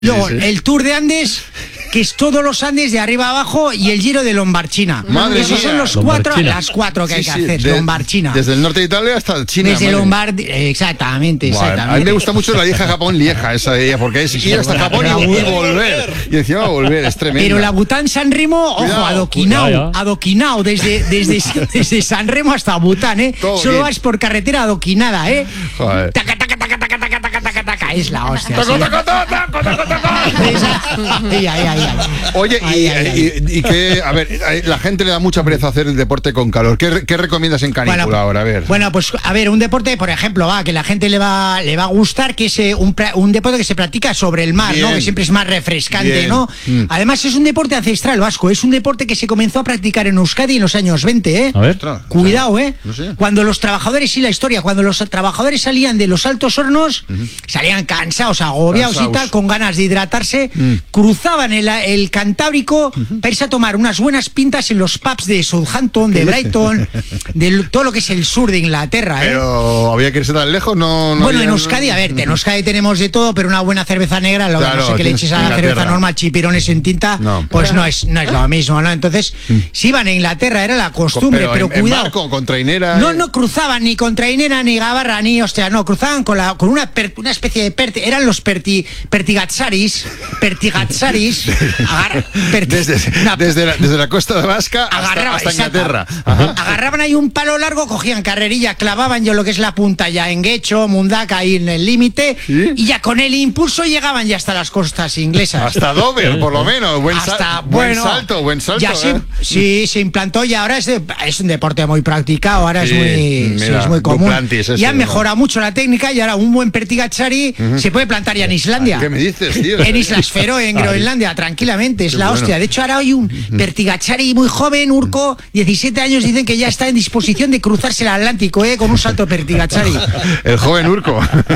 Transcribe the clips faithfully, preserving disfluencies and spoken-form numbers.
Luego, sí, sí. el Tour de Andes, que es todos los Andes de arriba a abajo, y el Giro de Lombarchina. Madre Esos mía. son los cuatro, las cuatro que Sí, hay que sí, hacer. de- Lombarchina. Desde el norte de Italia hasta China. Desde madre. Lombardi, exactamente, Buah, exactamente. a mí me gusta mucho la Lieja Japón-Lieja, esa de ella, porque es ir hasta Japón y, y volver. Y encima volver, es tremendo. Pero la Bután San Remo, ojo, Cuidado, adoquinao, cuidado. adoquinao, desde, desde, desde San Remo hasta Bután, ¿eh? Todo Solo bien. vas por carretera adoquinada, ¿eh? Joder. Taca, taca, taca, taca, taca, taca, taca, taca, es la hostia. Taco, sí. taco, taco, taco, taco, taco. Esa- Ay, ay, ay, ay. Oye, y, Ay, ay, ay. y- y que, a ver, la gente le da mucha pereza hacer el deporte con calor. ¿Qué, re- qué recomiendas en canícula Bueno, ahora? A ver. Bueno, pues a ver, un deporte, por ejemplo, va, que la gente le va, le va a gustar, que es eh, un, pra- un deporte que se practica sobre el mar, Bien. ¿no? Que siempre es más refrescante, Bien. ¿no? Mm. Además, es un deporte ancestral vasco, es un deporte que se comenzó a practicar en Euskadi en los años veinte, ¿eh? A ver. Ostras, Cuidado, ¿eh? No sé. Cuando los trabajadores, sí, la historia, cuando los trabajadores salían de los altos hornos, salían cansados, agobiados Cansaos. y tal, con ganas de hidratarse, cruzaban el, el Cantábrico para irse a tomar unas buenas pintas en los pubs de Southampton, de Brighton, de todo lo que es el sur de Inglaterra, ¿eh? Pero había que irse tan lejos, no. no Bueno, había- en Euskadi, a ver, en Euskadi tenemos de todo, pero una buena cerveza negra, lo Claro, no sé que le tienes eches a la Inglaterra. cerveza normal, chipirones en tinta, No. pues no es, no es lo mismo, ¿no? Entonces, si iban a Inglaterra, era la costumbre, pero, en, en cuidado. barco, con trainera. No, eh. no cruzaban ni con trainera, ni gabarra, ni hostia, no, cruzaban con la con una, per- una especie de perti, eran los perti, pertigatsaris, pertigatsaris, agar- perti- Desde, una- desde, la, desde la costa vasca hasta, agarraba- hasta exacto. Inglaterra. Ajá. Agarraban ahí un palo largo, cogían carrerilla, clavaban yo lo que es la punta ya en Guecho, Mundaka, ahí en el límite, ¿Sí? y ya con el impulso llegaban ya hasta las costas inglesas. Hasta Dover, por lo menos. Buen, sal- Hasta, buen bueno, salto, buen salto. ya se- ¿eh? sí, se implantó y ahora es, de- es un deporte muy practicado, ahora Sí, es muy, sí, mira, es muy común. Duplantis ese, y han ¿no? mejorado mucho la técnica y ahora un buen pertigachari se puede plantar ya en Islandia. ¿Qué me dices, tío? En Islas Feroe, en Groenlandia, tranquilamente, es Qué la bueno. hostia. De hecho, ahora hay un pertigachari muy joven, Urco, diecisiete años, dicen que ya está en disposición de cruzarse el Atlántico, ¿eh? Con un salto pertigachari. El joven Urco.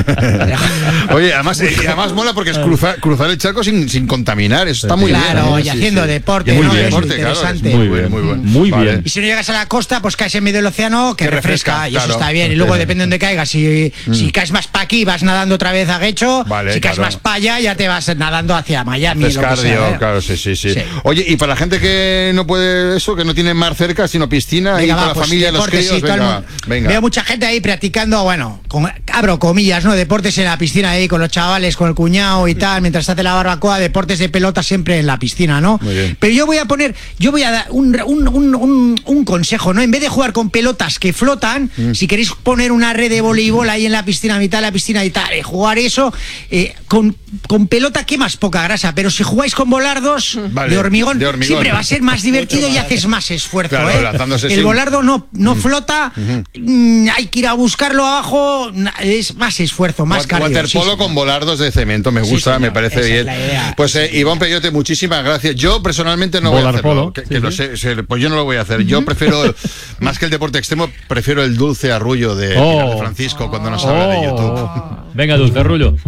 Oye, además, eh, y además mola porque es cruzar, cruzar el charco sin, sin contaminar. Eso está muy Claro, bien. ¿eh? y Sí, haciendo sí. deporte, Muy ¿no? bien, Es deporte, claro, es interesante. muy Muy bien, bien, muy bueno. muy Vale. bien. Y si no llegas a la costa, pues caes en medio del océano, que, Que refresca, refresca, y eso claro. está bien. Y luego depende de dónde caigas. Si, si caes más para aquí, vas nadando otra vez a Guecho. Vale, si caes claro. más para allá, ya te vas nadando hacia Miami. Haces lo que cardio, sea, ¿eh? claro, sí, sí, sí, Sí. Oye, y para la gente que no puede eso, que no tiene mar cerca, sino piscina, y Venga, con va, la pues, familia, los deportes, críos, sí, todo el venga, mundo. venga. Veo mucha gente ahí practicando, bueno, con, abro comillas, ¿no? Deportes en la piscina ahí con los chavales, con el cuñado y tal, mientras se hace la barbacoa, deportes de pelota siempre en la piscina, ¿no? Muy bien. Pero yo voy a poner, yo voy a dar un, un, un, un, un consejo, ¿no? En vez de jugar con pelotas que flotan, Mm. si queréis poner una red de voleibol ahí en la piscina, a mitad de la piscina y tal, eh, jugar eso, eh, con, con pelota quemas poca grasa, pero si jugáis con volardos Vale, de, hormigón, de hormigón. siempre va a ser más divertido y haces más esfuerzo, Claro, ¿eh? lanzándose El sin- volardo no, no flota, mm, hay que ir a buscarlo abajo, na- es más esfuerzo, más Wat- cardio. Waterpolo sí, sí. con volardos de cemento, me Sí, gusta, señor, me parece esa es bien. la idea. Pues eh, Iván Peyote, muchísimas gracias. Yo personalmente no voy a Volar hacerlo, polo, que, sí, que lo sí. sé, sé, pues yo no lo voy a hacer. Yo prefiero, más que el deporte extremo, prefiero el dulce arrullo de, Oh. Pilar de Francisco cuando nos habla de YouTube. Oh. Venga, Dulce Arrullo.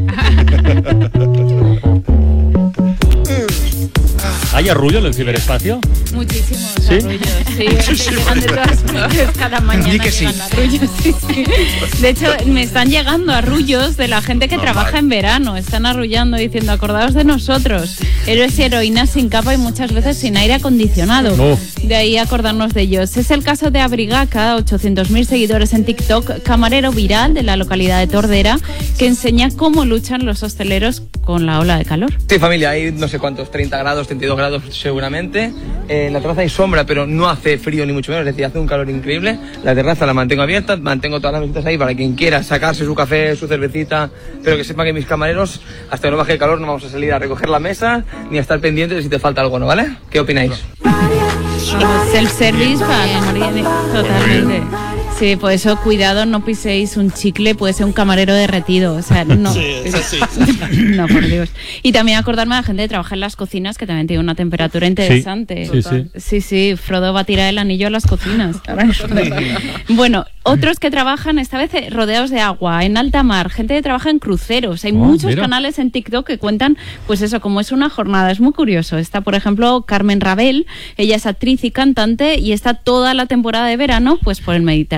¿Hay arrullo en el ciberespacio? Muchísimos ¿Sí? arrullos, sí, me llegan de todas partes cada mañana. Di que sí. llegan arrullos, sí, sí. De hecho, me están llegando arrullos de la gente que Normal. trabaja en verano. Están arrullando diciendo, acordaos de nosotros. Héroes y heroínas sin capa y muchas veces sin aire acondicionado. No. De ahí acordarnos de ellos. Es el caso de Abrigaca, ochocientos mil seguidores en TikTok, camarero viral de la localidad de Tordera, que enseña cómo luchan los hosteleros con la ola de calor. Sí, familia, hay no sé cuántos, treinta grados, treinta y dos grados seguramente. Eh, en la terraza hay sombra, pero no hace frío ni mucho menos, es decir, hace un calor increíble. La terraza la mantengo abierta, mantengo todas las mesitas ahí para quien quiera sacarse su café, su cervecita, pero que sepa que mis camareros, hasta que no baje el calor, no vamos a salir a recoger la mesa ni a estar pendientes de si te falta algo, ¿no? ¿Vale? ¿Qué opináis? Self-service para morir totalmente. Sí, por eso cuidado, no piséis un chicle, puede ser un camarero derretido, o sea, no. Sí, es así. No, por Dios. Y también acordarme de la gente que trabaja en las cocinas, que también tiene una temperatura interesante. Sí, sí. Sí, sí, Frodo va a tirar el anillo a las cocinas. Bueno, otros que trabajan esta vez eh, rodeados de agua, en alta mar, gente que trabaja en cruceros. Hay Oh, muchos mira. canales en TikTok que cuentan, pues eso, como es una jornada, es muy curioso. Está, por ejemplo, Carmen Rabel, ella es actriz y cantante y está toda la temporada de verano, pues por el Mediterráneo.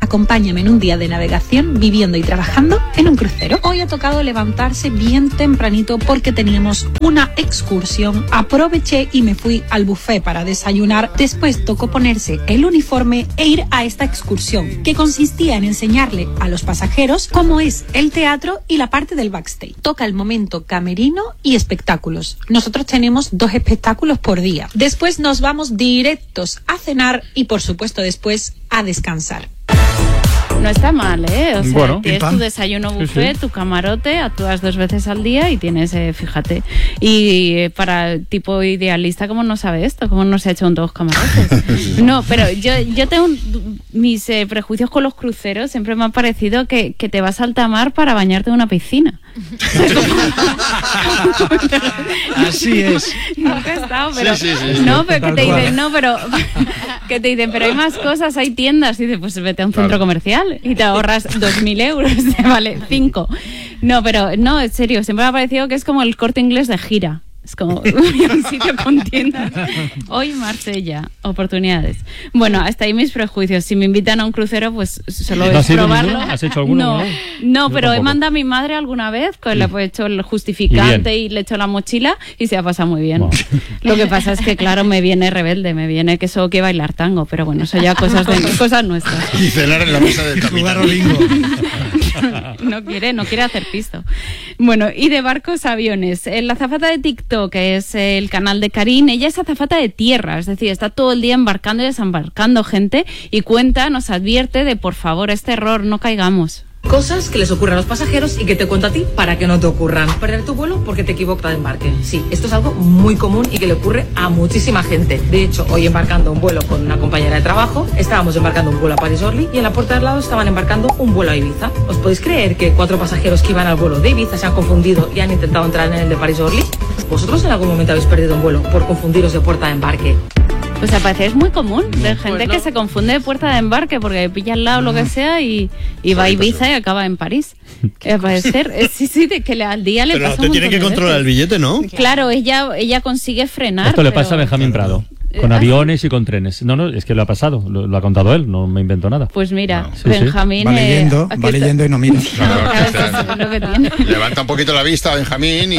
Acompáñame en un día de navegación, viviendo y trabajando en un crucero. Hoy ha tocado levantarse bien tempranito porque teníamos una excursión. Aproveché y me fui al buffet para desayunar. Después tocó ponerse el uniforme e ir a esta excursión, que consistía en enseñarle a los pasajeros cómo es el teatro y la parte del backstage. Toca el momento camerino y espectáculos. Nosotros tenemos dos espectáculos por día. Después nos vamos directos a cenar y, por supuesto, después a descansar. No está mal, ¿eh? O sea, Bueno, tienes tu desayuno buffet, sí, sí. tu camarote, actúas dos veces al día y tienes, eh, fíjate. Y eh, para el tipo idealista, ¿cómo no sabe esto? ¿Cómo no se ha hecho un dos camarotes? No, pero yo, yo tengo un, mis eh, prejuicios con los cruceros. Siempre me ha parecido que, que te vas al alta mar para bañarte en una piscina. Así es. Nunca he estado, pero sí, sí, sí, no, pero que te cual. dicen, no, pero que te dicen, pero hay más cosas, hay tiendas. Y dices, pues vete a un Claro. centro comercial y te ahorras dos mil euros, vale, cinco. No, pero no, en serio, siempre me ha parecido que es como el Corte Inglés de gira. Es como un sitio con tiendas. Hoy Marsella, oportunidades. Bueno, hasta ahí mis prejuicios. Si me invitan a un crucero, pues solo ¿No es has ido probarlo. ninguno? ¿Has hecho alguno? No, No, no Yo pero he tampoco. mandado a mi madre alguna vez, que le he hecho el justificante Y y, le he hecho la mochila y se ha pasado muy bien. Wow. Lo que pasa es que, claro, me viene rebelde, me viene que solo que bailar tango, pero bueno, eso ya cosas, de, cosas nuestras. Y cenar en la mesa del Jugar capitán. o bingo. No quiere, no quiere hacer pisto. Bueno, y de barcos a aviones. Eh, La azafata de TikTok, que es el canal de Karin, ella es azafata de tierra, es decir, está todo el día embarcando y desembarcando gente y cuenta, nos advierte de, por favor, este error, no caigamos. Cosas que les ocurren a los pasajeros y que te cuento a ti para que no te ocurran. Perder tu vuelo porque te equivocas de embarque. Sí, esto es algo muy común y que le ocurre a muchísima gente. De hecho, hoy embarcando un vuelo con una compañera de trabajo, estábamos embarcando un vuelo a París-Orly y en la puerta de al lado estaban embarcando un vuelo a Ibiza. ¿Os podéis creer que cuatro pasajeros que iban al vuelo de Ibiza se han confundido y han intentado entrar en el de París-Orly? ¿Vosotros en algún momento habéis perdido un vuelo por confundiros de puerta de embarque? Pues al parecer es muy común, de gente que se confunde de puerta de embarque porque pilla al lado lo que sea y, y va a Ibiza y acaba en París. Al parecer, eh, sí, sí, de que le- al día le Pero pasa te un tiene que montón de controlar el veces. billete, ¿no? Claro, ella, ella consigue frenar. Esto le pero- pasa a Benjamín Prado. Con ¿Ah, aviones y con trenes. No, no, es que lo ha pasado. Lo, lo ha contado él, no me invento nada. Pues mira, No. Sí, sí. Benjamín... Va eh, leyendo, aquí va está. leyendo y no mira. Claro, Claro, que eso está- es lo que tiene. Levanta un poquito la vista a Benjamín y...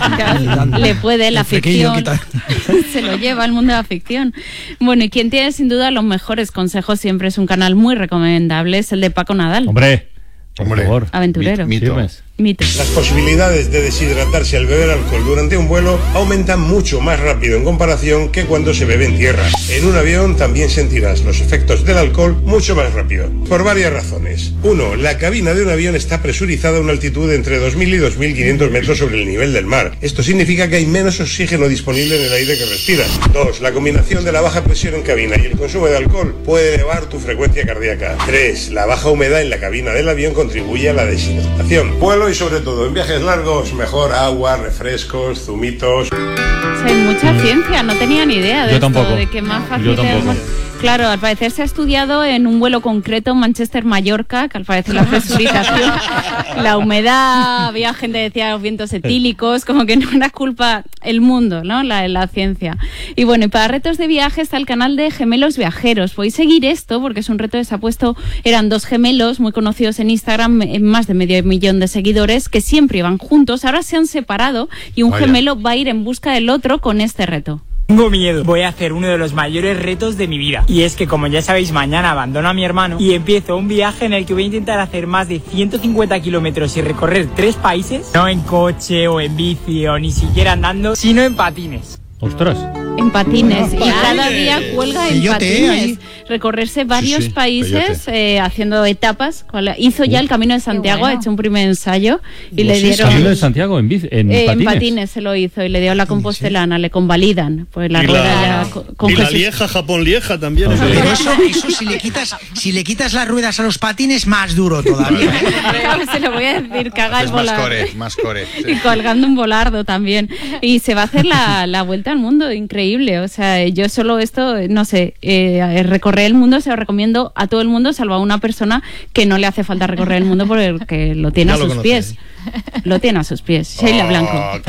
Claro, le puede la El flequillo, ficción, se lo lleva al mundo de la ficción. Bueno, y quien tiene sin duda los mejores consejos, siempre es un canal muy recomendable, es el de Paco Nadal. Hombre, por Hombre. favor. Aventurero. Mi- mito. Firmes. Mito. Las posibilidades de deshidratarse al beber alcohol durante un vuelo aumentan mucho más rápido en comparación que cuando se bebe en tierra. En un avión también sentirás los efectos del alcohol mucho más rápido, por varias razones. Uno, la cabina de un avión está presurizada a una altitud de entre dos mil y dos mil quinientos metros sobre el nivel del mar. Esto significa que hay menos oxígeno disponible en el aire que respiras. Dos, la combinación de la baja presión en cabina y el consumo de alcohol puede elevar tu frecuencia cardíaca. Tres, la baja humedad en la cabina del avión contribuye a la deshidratación. Vuelo y sobre todo en viajes largos, mejor agua, refrescos, zumitos. O sea, hay mucha ciencia, no tenía ni idea de Yo esto, tampoco. de que más fácil Yo es- tampoco. Claro, al parecer se ha estudiado en un vuelo concreto Manchester-Mallorca, que al parecer la presurización, la humedad, había gente que decía los vientos etílicos, como que no era culpa el mundo, ¿no? La, la ciencia. Y bueno, y para retos de viaje está el canal de Gemelos Viajeros. Podéis seguir esto porque es un reto que se ha puesto, eran dos gemelos muy conocidos en Instagram, en más de medio millón de seguidores, que siempre iban juntos, ahora se han separado y un Vaya. gemelo va a ir en busca del otro con este reto. Tengo miedo. Voy a hacer uno de los mayores retos de mi vida. Y es que, como ya sabéis, mañana abandono a mi hermano y empiezo un viaje en el que voy a intentar hacer más de ciento cincuenta kilómetros y recorrer tres países. No en coche o en bici o ni siquiera andando, sino en patines. Ostras. En patines, y cada día cuelga en Peyote, patines. ahí. Recorrerse varios sí, países eh, haciendo etapas. Cual- Hizo ya el Camino de Santiago, bueno. ha hecho un primer ensayo y le Sí, dieron... Camino de Santiago en, bici- en Eh, en patines. patines se lo hizo y le dio la compostelana, le convalidan. Pues la Y rueda la, ya co- con y la Jesús. Lieja, Japón-Lieja también. Ah, eso. Pero eso, eso si le quitas, si le quitas las ruedas a los patines, más duro todavía. ¿eh? Claro, se lo voy a decir, caga el Es más volar. core, más core. sí. Y colgando un volardo también. Y se va a hacer la, la vuelta al mundo, increíble. O sea, yo solo esto, no sé, eh, recorrer el mundo se lo recomiendo a todo el mundo, salvo a una persona que no le hace falta recorrer el mundo porque lo tiene Ya a lo sus conocéis. pies. Lo tiene a sus pies. Sheila Oh, Blanco.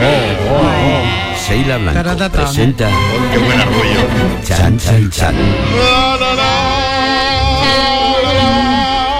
qué- Sheila Blanco Taratata. presenta oh, qué buen orgullo. Chan Chan Chan.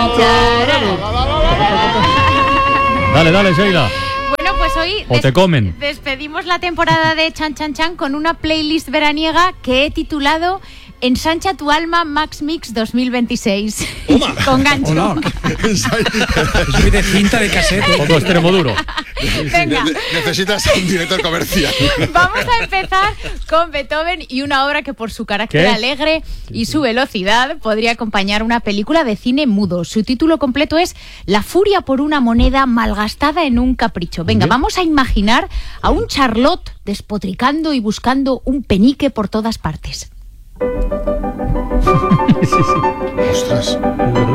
Dale, dale, Sheila. Bueno, pues hoy O te comen. despedimos la temporada de Chan Chan Chan con una playlist veraniega que he titulado Ensancha tu alma Max Mix dos mil veintiséis. Con gancho. Hola. Soy de cinta de cassette. Poco extremo duro. Venga. Ne- necesitas un director comercial. Vamos a empezar con Beethoven y una obra que por su carácter ¿Qué? alegre y su velocidad podría acompañar una película de cine mudo. Su título completo es La furia por una moneda malgastada en un capricho. Venga, ¿Qué? vamos a imaginar a un Charlotte despotricando y buscando un penique por todas partes. Ostras.